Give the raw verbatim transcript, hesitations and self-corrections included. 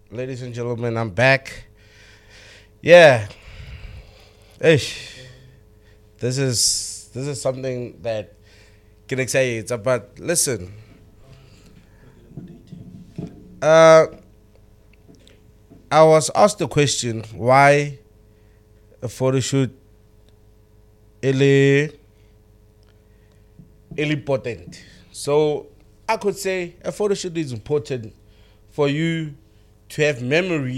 ladies and gentlemen, I'm back. Yeah, ish. This is this is something that can excite. But listen, uh, I was asked the question why a photo shoot is important. So I could say a photo shoot is important for you to have memories